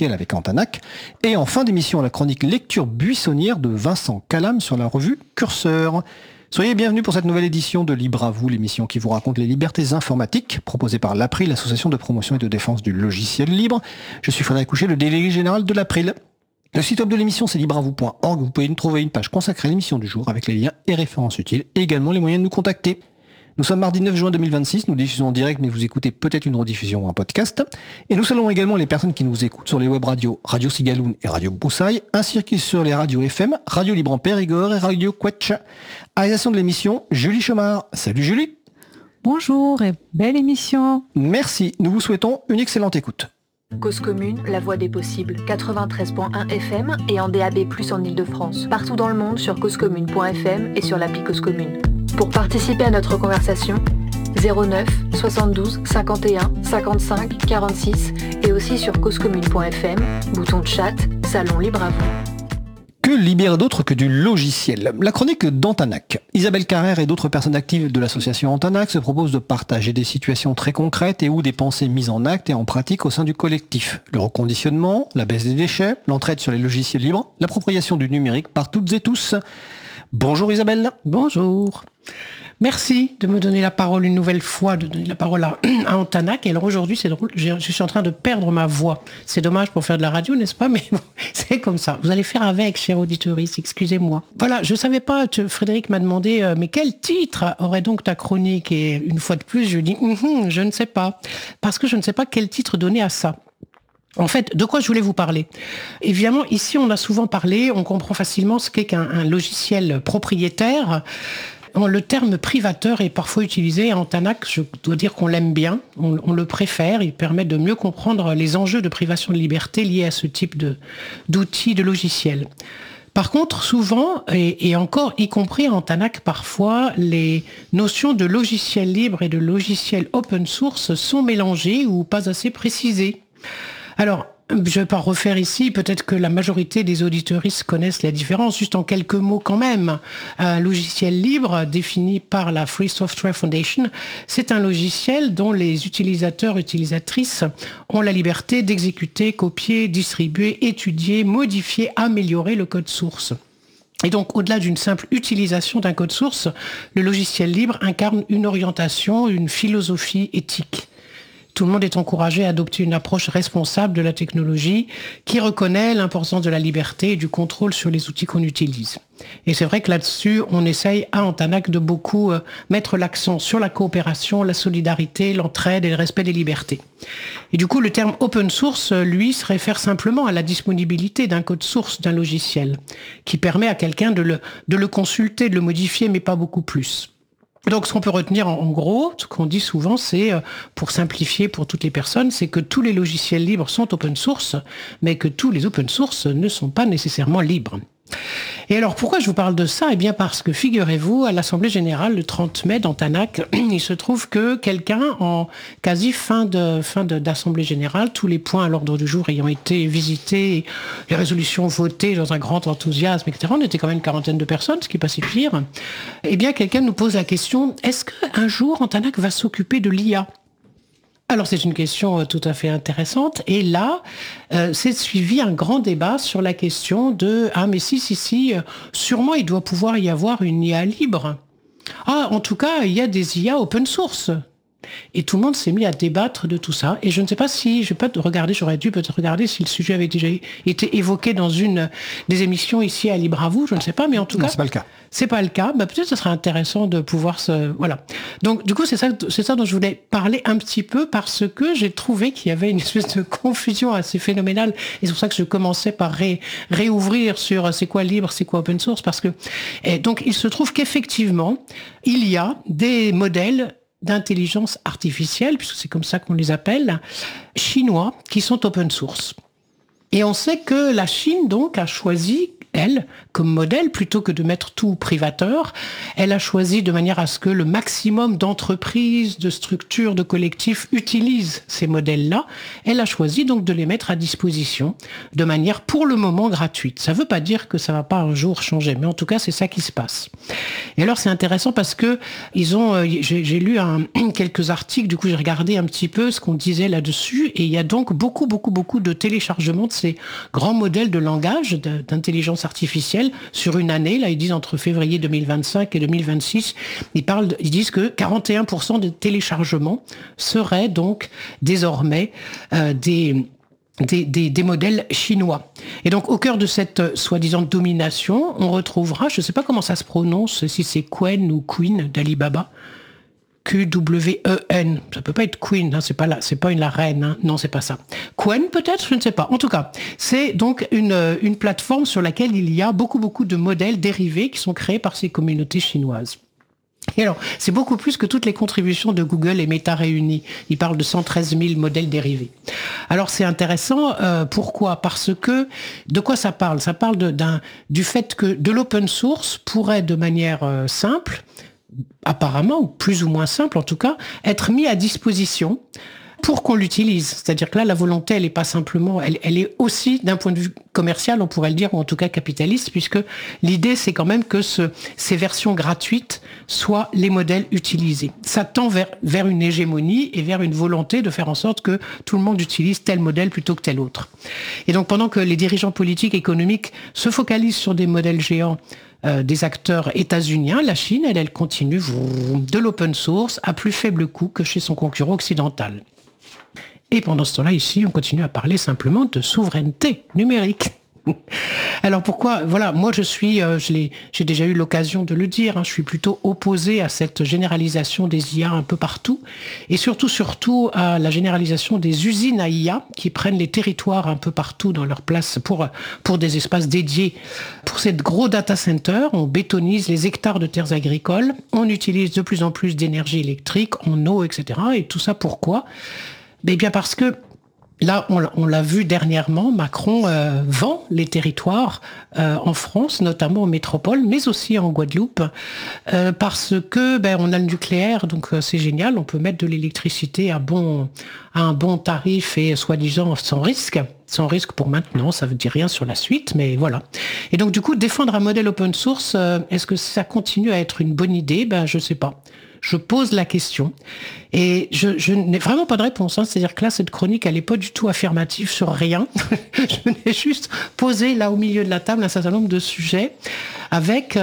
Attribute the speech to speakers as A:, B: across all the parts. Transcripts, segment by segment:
A: logiciel avec Antanac. Et en fin d'émission, la chronique lecture buissonnière de Vincent Calam sur la revue Curseur. Soyez bienvenus pour cette nouvelle édition de Libre à vous, l'émission qui vous raconte les libertés informatiques, proposée par l'April, l'association de promotion et de défense du logiciel libre. Je suis Frédéric Couchet, le délégué général de l'April. Le site web de l'émission, c'est libreavou.org. Vous pouvez nous trouver une page consacrée à l'émission du jour avec les liens et références utiles et également les moyens de nous contacter. Nous sommes mardi 9 juin 2026, nous diffusons en direct, mais vous écoutez peut-être une rediffusion ou un podcast. Et nous saluons également les personnes qui nous écoutent sur les web radios Radio Cigaloun et Radio Broussailles, ainsi que sur les radios FM, Radio Libre en Périgord et Radio Quetch. À réalisation de l'émission, Julie Chomard. Salut Julie.
B: Bonjour et belle émission.
A: Merci, nous vous souhaitons une excellente écoute.
C: Cause commune, la voix des possibles, 93.1 FM et en DAB+, en Ile-de-France. Partout dans le monde sur causecommune.fm et sur l'appli Cause Commune. Pour participer à notre conversation, 09 72 51 55 46 et aussi sur causecommune.fm, bouton de chat, salon libre à vous.
A: Que libère d'autre que du logiciel ? La chronique d'Antanac. Isabelle Carrère et d'autres personnes actives de l'association Antanac se proposent de partager des situations très concrètes et ou des pensées mises en acte et en pratique au sein du collectif. Le reconditionnement, la baisse des déchets, l'entraide sur les logiciels libres, l'appropriation du numérique par toutes et tous. Bonjour Isabelle.
D: Bonjour. Merci de me donner la parole une nouvelle fois, de donner la parole à Antanac. Et alors aujourd'hui, c'est drôle, je suis en train de perdre ma voix. C'est dommage pour faire de la radio, n'est-ce pas ? Mais bon, c'est comme ça. Vous allez faire avec, chers auditeurs, excusez-moi. Voilà, je savais pas, Frédéric m'a demandé, mais quel titre aurait donc ta chronique ? Et une fois de plus, je dis, je ne sais pas. Parce que je ne sais pas quel titre donner à ça. En fait, de quoi je voulais vous parler ? Évidemment, ici, on a souvent parlé, on comprend facilement ce qu'est qu'un logiciel propriétaire. Le terme privateur est parfois utilisé. Antanac, je dois dire qu'on l'aime bien, on le préfère. Il permet de mieux comprendre les enjeux de privation de liberté liés à ce type d'outils, de logiciels. Par contre, souvent, et encore, y compris en Antanac parfois, les notions de logiciel libre et de logiciel open source sont mélangées ou pas assez précisées. Alors, je ne vais pas refaire ici, peut-être que la majorité des auditeuristes connaissent la différence, juste en quelques mots quand même. Un logiciel libre, défini par la Free Software Foundation, c'est un logiciel dont les utilisateurs, utilisatrices ont la liberté d'exécuter, copier, distribuer, étudier, modifier, améliorer le code source. Et donc, au-delà d'une simple utilisation d'un code source, le logiciel libre incarne une orientation, une philosophie éthique. Tout le monde est encouragé à adopter une approche responsable de la technologie qui reconnaît l'importance de la liberté et du contrôle sur les outils qu'on utilise. Et c'est vrai que là-dessus, on essaye à Antanac de beaucoup mettre l'accent sur la coopération, la solidarité, l'entraide et le respect des libertés. Et du coup, le terme open source, lui, se réfère simplement à la disponibilité d'un code source d'un logiciel qui permet à quelqu'un de le consulter, de le modifier, mais pas beaucoup plus. Donc, ce qu'on peut retenir en gros, ce qu'on dit souvent, c'est, pour simplifier pour toutes les personnes, c'est que tous les logiciels libres sont open source, mais que tous les open source ne sont pas nécessairement libres. Et alors, pourquoi je vous parle de ça ? Eh bien, parce que, figurez-vous, à l'Assemblée Générale, le 30 mai, d'Antanac, il se trouve que quelqu'un, en quasi fin d'Assemblée Générale, tous les points à l'ordre du jour ayant été visités, les résolutions votées dans un grand enthousiasme, etc., on était quand même une quarantaine de personnes, ce qui n'est pas si pire, eh bien, quelqu'un nous pose la question, est-ce qu'un jour, Antanac va s'occuper de l'IA ? Alors c'est une question tout à fait intéressante et là c'est suivi un grand débat sur la question de mais si sûrement il doit pouvoir y avoir une IA libre. En tout cas il y a des IA open source. Et tout le monde s'est mis à débattre de tout ça. Et je ne sais pas si, j'aurais dû peut-être regarder si le sujet avait déjà été évoqué dans une des émissions ici à Libre à vous, je ne sais pas, mais en tout cas...
A: C'est pas le cas.
D: C'est pas le cas. Peut-être ce serait intéressant de pouvoir voilà. Donc, du coup, c'est ça dont je voulais parler un petit peu parce que j'ai trouvé qu'il y avait une espèce de confusion assez phénoménale. Et c'est pour ça que je commençais par réouvrir sur c'est quoi libre, c'est quoi open source, parce que, donc, il se trouve qu'effectivement, il y a des modèles d'intelligence artificielle, puisque c'est comme ça qu'on les appelle, chinois, qui sont open source. Et on sait que la Chine, donc, a choisi elle, comme modèle, plutôt que de mettre tout privateur, elle a choisi de manière à ce que le maximum d'entreprises, de structures, de collectifs utilisent ces modèles-là. Elle a choisi donc de les mettre à disposition de manière pour le moment gratuite. Ça ne veut pas dire que ça ne va pas un jour changer, mais en tout cas, c'est ça qui se passe. Et alors, c'est intéressant parce que j'ai lu quelques articles, du coup, j'ai regardé un petit peu ce qu'on disait là-dessus, et il y a donc beaucoup de téléchargements de ces grands modèles de langage, d'intelligence artificielle sur une année. Là, ils disent entre février 2025 et 2026, ils disent que 41% des téléchargements seraient donc désormais des modèles chinois. Et donc, au cœur de cette soi-disant domination, on retrouvera, je ne sais pas comment ça se prononce, si c'est Quen ou Queen d'Alibaba, Q-W-E-N. Ça peut pas être Queen, hein, c'est pas la reine, hein. Non, c'est pas ça. Quen peut-être, je ne sais pas. En tout cas, c'est donc une plateforme sur laquelle il y a beaucoup de modèles dérivés qui sont créés par ces communautés chinoises. Et alors, c'est beaucoup plus que toutes les contributions de Google et Meta réunies. Ils parlent de 113 000 modèles dérivés. Alors, c'est intéressant. Pourquoi ? Parce que, de quoi ça parle ? Ça parle du fait que de l'open source pourrait, de manière simple, apparemment, ou plus ou moins simple en tout cas, être mis à disposition pour qu'on l'utilise. C'est-à-dire que là, la volonté, elle n'est pas simplement, elle est aussi d'un point de vue commercial, on pourrait le dire, ou en tout cas capitaliste, puisque l'idée, c'est quand même que ces versions gratuites soient les modèles utilisés. Ça tend vers une hégémonie et vers une volonté de faire en sorte que tout le monde utilise tel modèle plutôt que tel autre. Et donc, pendant que les dirigeants politiques et économiques se focalisent sur des modèles géants, des acteurs états-uniens, la Chine, elle continue de l'open source à plus faible coût que chez son concurrent occidental. Et pendant ce temps-là, ici, on continue à parler simplement de souveraineté numérique. Alors pourquoi ? Voilà, moi j'ai déjà eu l'occasion de le dire, hein, je suis plutôt opposé à cette généralisation des IA un peu partout, et surtout à la généralisation des usines à IA qui prennent les territoires un peu partout dans leur place pour des espaces dédiés. Pour ces gros data centers, on bétonise les hectares de terres agricoles, on utilise de plus en plus d'énergie électrique, en eau, etc. Et tout ça pourquoi ? Eh bien parce que là, on l'a vu dernièrement, Macron vend les territoires en France, notamment en métropole, mais aussi en Guadeloupe, parce que on a le nucléaire, donc c'est génial, on peut mettre de l'électricité à un bon tarif et soi-disant sans risque pour maintenant, ça ne veut dire rien sur la suite, mais voilà. Et donc du coup, défendre un modèle open source, est-ce que ça continue à être une bonne idée ? Je ne sais pas. Je pose la question et je n'ai vraiment pas de réponse. Hein. C'est-à-dire que là, cette chronique, elle n'est pas du tout affirmative sur rien. Je n'ai juste posé là au milieu de la table un certain nombre de sujets avec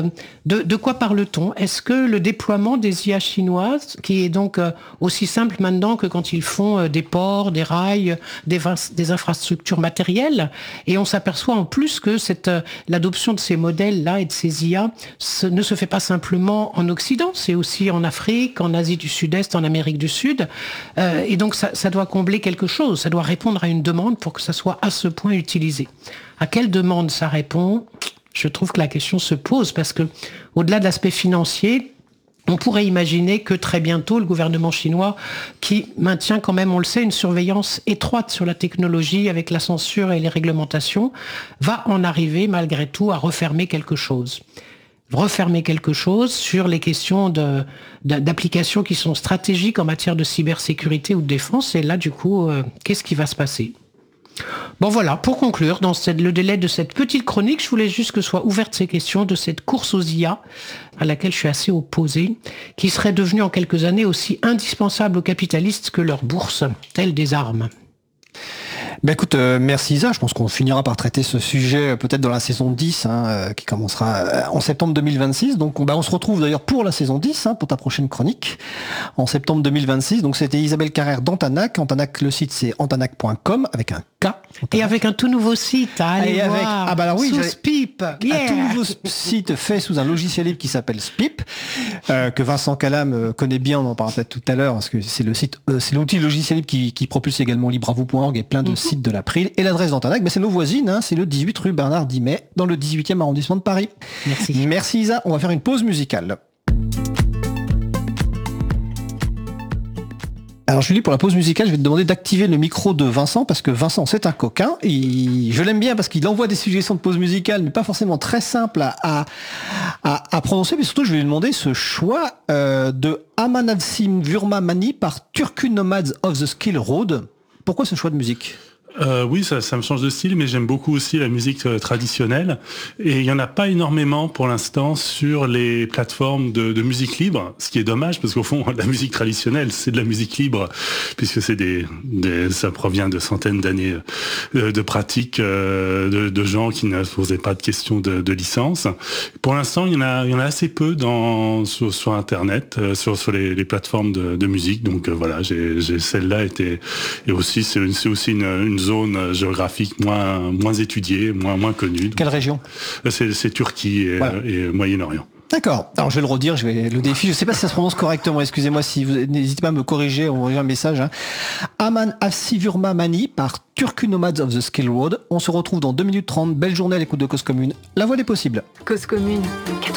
D: de quoi parle-t-on ? Est-ce que le déploiement des IA chinoises, qui est donc aussi simple maintenant que quand ils font des ports, des rails, des infrastructures matérielles, et on s'aperçoit en plus que l'adoption de ces modèles-là et de ces IA ne se fait pas simplement en Occident, c'est aussi en Afrique, en Asie du Sud-Est, en Amérique du Sud, et donc ça doit combler quelque chose, ça doit répondre à une demande pour que ça soit à ce point utilisé. À quelle demande ça répond ? Je trouve que la question se pose parce que, au-delà de l'aspect financier, on pourrait imaginer que très bientôt, le gouvernement chinois, qui maintient quand même, on le sait, une surveillance étroite sur la technologie avec la censure et les réglementations, va en arriver malgré tout à refermer quelque chose sur les questions d'applications qui sont stratégiques en matière de cybersécurité ou de défense. Et là, du coup, qu'est-ce qui va se passer ? Bon voilà, pour conclure, dans le délai de cette petite chronique, je voulais juste que soient ouvertes ces questions de cette course aux IA, à laquelle je suis assez opposé, qui serait devenue en quelques années aussi indispensable aux capitalistes que leur bourse, telle des armes.
A: Écoute, merci Isa, je pense qu'on finira par traiter ce sujet peut-être dans la saison 10, qui commencera en septembre 2026. Donc on se retrouve d'ailleurs pour la saison 10, pour ta prochaine chronique, en septembre 2026. Donc c'était Isabelle Carrère d'Antanac. Antanac, le site c'est antanac.com avec un K.
D: Et avec un tout nouveau site à aller voir, sous Spip. Yeah.
A: Un tout nouveau site fait sous un logiciel libre qui s'appelle Spip, que Vincent Calam connaît bien, on en parlera peut-être tout à l'heure, parce que c'est l'outil logiciel libre qui propulse également libravou.org et plein de sites de l'April. Et l'adresse d'Antanac, c'est nos voisines, c'est le 18 rue Bernard Dimet, dans le 18e arrondissement de Paris. Merci Isa, on va faire une pause musicale. Alors Julie, pour la pause musicale, je vais te demander d'activer le micro de Vincent, parce que Vincent, c'est un coquin. Je l'aime bien parce qu'il envoie des suggestions de pause musicale, mais pas forcément très simples à prononcer. Mais surtout, je vais lui demander ce choix de Amanadsim Vurma Mani par Turku Nomads of the Skill Road. Pourquoi ce choix de musique ?
E: Oui, ça me change de style, mais j'aime beaucoup aussi la musique traditionnelle. Et il y en a pas énormément pour l'instant sur les plateformes de musique libre, ce qui est dommage parce qu'au fond, la musique traditionnelle, c'est de la musique libre, puisque c'est ça provient de centaines d'années de pratique de gens qui ne se posaient pas de questions de licence. Pour l'instant, il y en a assez peu sur Internet, sur les plateformes de musique. Donc voilà, j'ai celle-là et aussi c'est aussi une zone géographique moins étudiée, moins connue.
A: Quelle région ?
E: C'est Turquie et Moyen-Orient.
A: D'accord. Alors je vais le redire, le défi. Je ne sais pas si ça se prononce correctement. Excusez-moi si vous n'hésitez pas à me corriger ou envoyer un message. Aman Asivurma Mani par Turku Nomads of the Skill Road. On se retrouve dans 2 minutes 30. Belle journée à l'écoute de Cause Commune. La voix des possibles.
C: Cause Commune